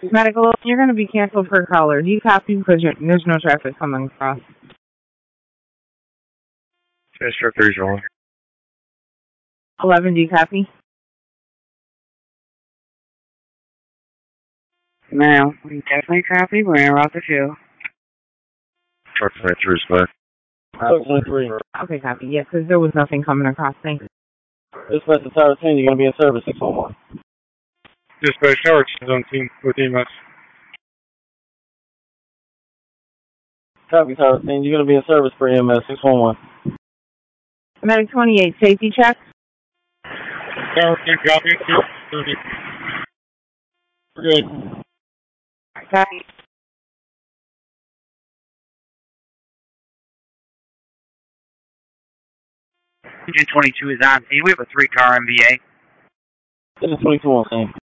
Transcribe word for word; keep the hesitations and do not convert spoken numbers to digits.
Medical, you're going to be canceled per caller. Do you copy? Because you're, there's no traffic coming across. District Regional. eleven, do you copy? No, we definitely copy. We're in route to two. Truck twenty-three, spot. Truck twenty-three. Okay, copy. Yes, because there was nothing coming across. Thanks. Dispatch to Tower ten, you're going to be in service, six one one. Dispatch Tower ten on team with E M S. Copy, Tower ten, you're going to be in service for E M S, six one one. Medic twenty-eight, safety check. Tower ten, copy. We're good. Copy. Engine twenty-two is on scene. We have a three-car M V A. This is twenty-two on scene.